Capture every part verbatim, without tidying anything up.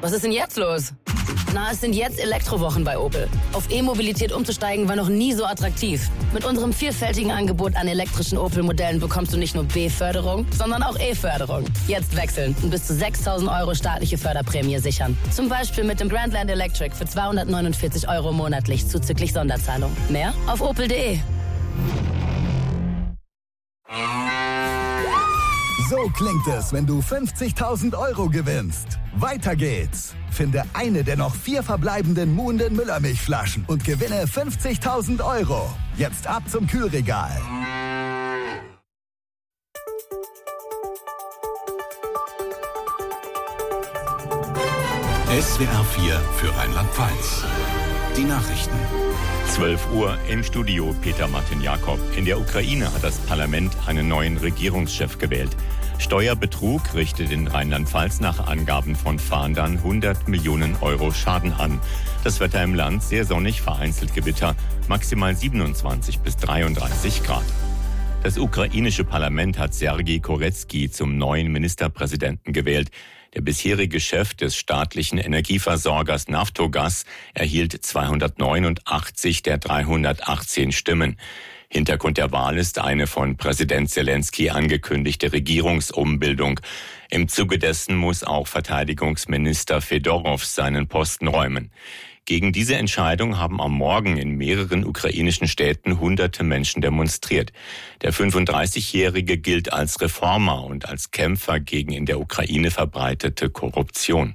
Was ist denn jetzt los? Na, es sind jetzt Elektrowochen bei Opel. Auf E-Mobilität umzusteigen war noch nie so attraktiv. Mit unserem vielfältigen Angebot an elektrischen Opel-Modellen bekommst du nicht nur B-Förderung, sondern auch E-Förderung. Jetzt wechseln und bis zu sechstausend Euro staatliche Förderprämie sichern. Zum Beispiel mit dem Grandland Electric für zweihundertneunundvierzig Euro monatlich zuzüglich Sonderzahlung. Mehr auf opel punkt de. So klingt es, wenn du fünfzigtausend Euro gewinnst. Weiter geht's. Finde eine der noch vier verbleibenden Muhnden Müllermilchflaschen und gewinne fünfzigtausend Euro. Jetzt ab zum Kühlregal. S W R vier für Rheinland-Pfalz. Die Nachrichten. zwölf Uhr im Studio Peter Martin Jakob. In der Ukraine hat das Parlament einen neuen Regierungschef gewählt. Steuerbetrug richtet in Rheinland-Pfalz nach Angaben von Fahndern hundert Millionen Euro Schaden an. Das Wetter im Land sehr sonnig, vereinzelt Gewitter, maximal siebenundzwanzig bis dreiunddreißig Grad. Das ukrainische Parlament hat Sergej Koretskij zum neuen Ministerpräsidenten gewählt. Der bisherige Chef des staatlichen Energieversorgers Naftogaz erhielt zweihundertneunundachtzig der dreihundertachtzehn Stimmen. Hintergrund der Wahl ist eine von Präsident Selenskyj angekündigte Regierungsumbildung. Im Zuge dessen muss auch Verteidigungsminister Fedorov seinen Posten räumen. Gegen diese Entscheidung haben am Morgen in mehreren ukrainischen Städten hunderte Menschen demonstriert. Der fünfunddreißigjährige gilt als Reformer und als Kämpfer gegen in der Ukraine verbreitete Korruption.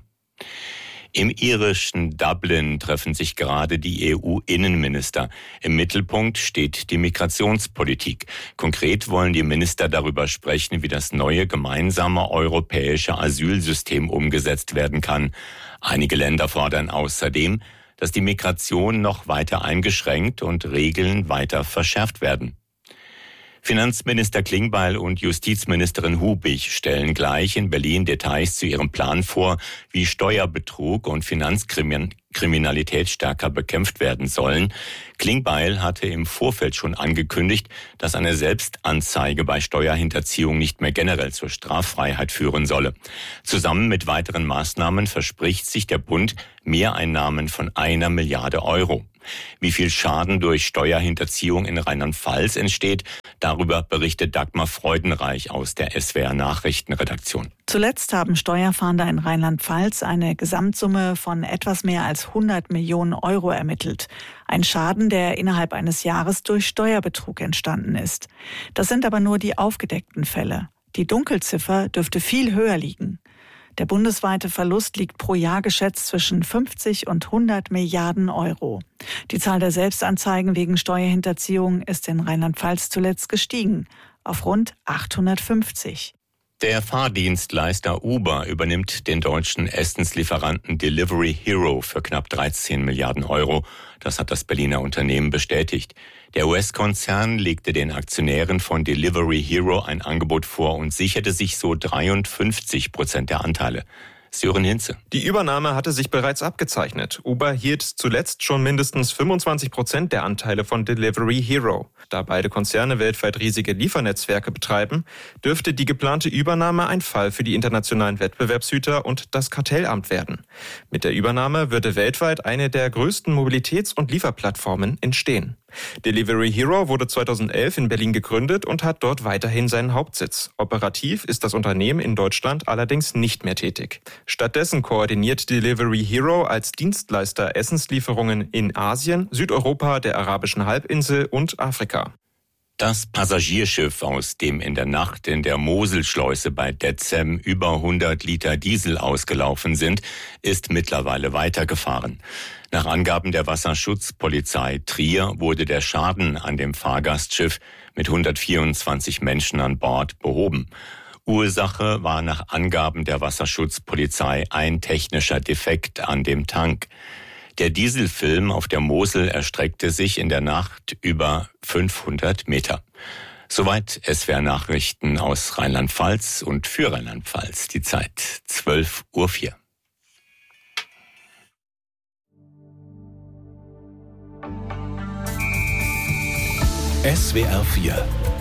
Im irischen Dublin treffen sich gerade die E U-Innenminister. Im Mittelpunkt steht die Migrationspolitik. Konkret wollen die Minister darüber sprechen, wie das neue gemeinsame europäische Asylsystem umgesetzt werden kann. Einige Länder fordern außerdem, dass die Migration noch weiter eingeschränkt und Regeln weiter verschärft werden. Finanzminister Klingbeil und Justizministerin Hubig stellen gleich in Berlin Details zu ihrem Plan vor, wie Steuerbetrug und Finanzkriminalität stärker bekämpft werden sollen. Klingbeil hatte im Vorfeld schon angekündigt, dass eine Selbstanzeige bei Steuerhinterziehung nicht mehr generell zur Straffreiheit führen solle. Zusammen mit weiteren Maßnahmen verspricht sich der Bund Mehreinnahmen von einer Milliarde Euro. Wie viel Schaden durch Steuerhinterziehung in Rheinland-Pfalz entsteht, darüber berichtet Dagmar Freudenreich aus der S W R Nachrichtenredaktion. Zuletzt haben Steuerfahnder in Rheinland-Pfalz eine Gesamtsumme von etwas mehr als hundert Millionen Euro ermittelt. Ein Schaden, der innerhalb eines Jahres durch Steuerbetrug entstanden ist. Das sind aber nur die aufgedeckten Fälle. Die Dunkelziffer dürfte viel höher liegen. Der bundesweite Verlust liegt pro Jahr geschätzt zwischen fünfzig und hundert Milliarden Euro. Die Zahl der Selbstanzeigen wegen Steuerhinterziehung ist in Rheinland-Pfalz zuletzt gestiegen auf rund achthundertfünfzig. Der Fahrdienstleister Uber übernimmt den deutschen Essenslieferanten Delivery Hero für knapp dreizehn Milliarden Euro. Das hat das Berliner Unternehmen bestätigt. Der U S-Konzern legte den Aktionären von Delivery Hero ein Angebot vor und sicherte sich so dreiundfünfzig Prozent der Anteile. Sören Hinze. Die Übernahme hatte sich bereits abgezeichnet. Uber hielt zuletzt schon mindestens fünfundzwanzig Prozent der Anteile von Delivery Hero. Da beide Konzerne weltweit riesige Liefernetzwerke betreiben, dürfte die geplante Übernahme ein Fall für die internationalen Wettbewerbshüter und das Kartellamt werden. Mit der Übernahme würde weltweit eine der größten Mobilitäts- und Lieferplattformen entstehen. Delivery Hero wurde zweitausendelf in Berlin gegründet und hat dort weiterhin seinen Hauptsitz. Operativ ist das Unternehmen in Deutschland allerdings nicht mehr tätig. Stattdessen koordiniert Delivery Hero als Dienstleister Essenslieferungen in Asien, Südeuropa, der arabischen Halbinsel und Afrika. Das Passagierschiff, aus dem in der Nacht in der Moselschleuse bei Detzem über hundert Liter Diesel ausgelaufen sind, ist mittlerweile weitergefahren. Nach Angaben der Wasserschutzpolizei Trier wurde der Schaden an dem Fahrgastschiff mit hundertvierundzwanzig Menschen an Bord behoben. Ursache war nach Angaben der Wasserschutzpolizei ein technischer Defekt an dem Tank. Der Dieselfilm auf der Mosel erstreckte sich in der Nacht über fünfhundert Meter. Soweit S W R Nachrichten aus Rheinland-Pfalz und für Rheinland-Pfalz. Die Zeit zwölf Uhr vier. S W R vier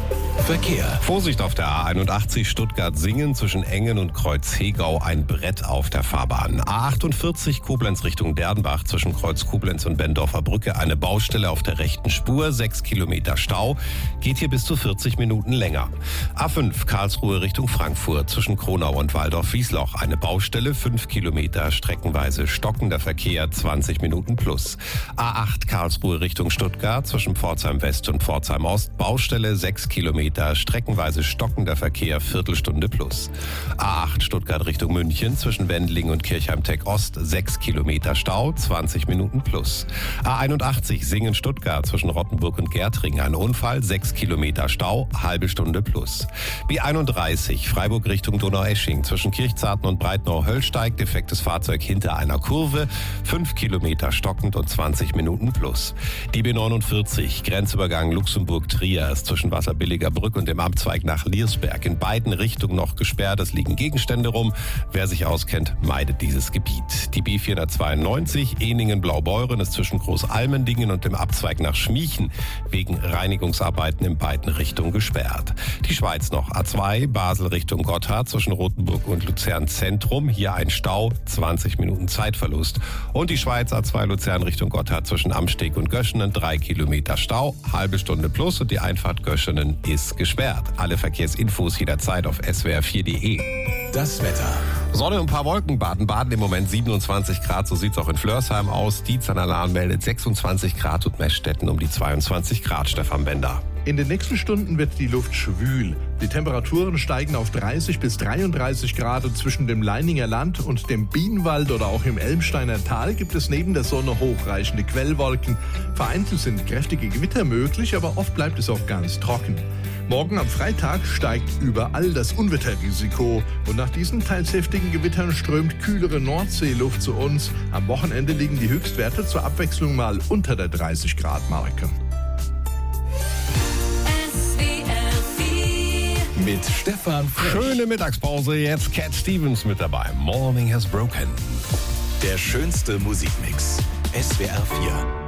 Verkehr. Vorsicht auf der A einundachtzig Stuttgart-Singen zwischen Engen und Kreuz-Hegau, ein Brett auf der Fahrbahn. A achtundvierzig Koblenz Richtung Dernbach zwischen Kreuz Koblenz und Bendorfer Brücke, eine Baustelle auf der rechten Spur, sechs Kilometer Stau, geht hier bis zu vierzig Minuten länger. A fünf Karlsruhe Richtung Frankfurt zwischen Kronau und Waldorf-Wiesloch, eine Baustelle, fünf Kilometer, streckenweise stockender Verkehr, zwanzig Minuten plus. A acht Karlsruhe Richtung Stuttgart zwischen Pforzheim West und Pforzheim Ost, Baustelle, sechs Kilometer, streckenweise stockender Verkehr, Viertelstunde plus. A acht Stuttgart Richtung München zwischen Wendling und Kirchheim-Tech Ost, sechs Kilometer Stau, zwanzig Minuten plus. A einundachtzig Singen-Stuttgart zwischen Rottenburg und Gärtring, ein Unfall, sechs Kilometer Stau, halbe Stunde plus. B einunddreißig Freiburg Richtung Donaueschingen zwischen Kirchzarten und Breitnau-Höllsteig, defektes Fahrzeug hinter einer Kurve, fünf Kilometer stockend und zwanzig Minuten plus. Die B neunundvierzig Grenzübergang Luxemburg-Trier zwischen Wasserbilliger Brück und dem Abzweig nach Liersberg, in beiden Richtungen noch gesperrt, es liegen Gegenstände rum. Wer sich auskennt, meidet dieses Gebiet. Die B vierhundertzweiundneunzig Ehningen-Blaubeuren ist zwischen Großalmendingen und dem Abzweig nach Schmiechen wegen Reinigungsarbeiten in beiden Richtungen gesperrt. Die Schweiz noch A zwei Basel Richtung Gotthard zwischen Rothenburg und Luzern Zentrum, hier ein Stau, zwanzig Minuten Zeitverlust. Und die Schweiz A zwei Luzern Richtung Gotthard zwischen Amsteg und Göschenen, drei Kilometer Stau, halbe Stunde plus, und die Einfahrt Göschenen ist gesperrt. Alle Verkehrsinfos jederzeit auf s w r vier punkt d e. Das Wetter. Sonne und ein paar Wolken, Baden-Baden im Moment siebenundzwanzig Grad, so sieht's auch in Flörsheim aus. Dietz-an-der-Lahn meldet sechsundzwanzig Grad und Meßstetten um die zweiundzwanzig Grad, Stefan Bender. In den nächsten Stunden wird die Luft schwül. Die Temperaturen steigen auf dreißig bis dreiunddreißig Grad und zwischen dem Leininger Land und dem Bienenwald oder auch im Elmsteiner Tal gibt es neben der Sonne hochreichende Quellwolken. Vereinzelt sind kräftige Gewitter möglich, aber oft bleibt es auch ganz trocken. Morgen am Freitag steigt überall das Unwetterrisiko und nach diesen teils heftigen Gewittern strömt kühlere Nordseeluft zu uns. Am Wochenende liegen die Höchstwerte zur Abwechslung mal unter der dreißig Grad Marke. Mit Stefan Frech. Schöne Mittagspause, jetzt Cat Stevens mit dabei. Morning has broken. Der schönste Musikmix. S W R vier.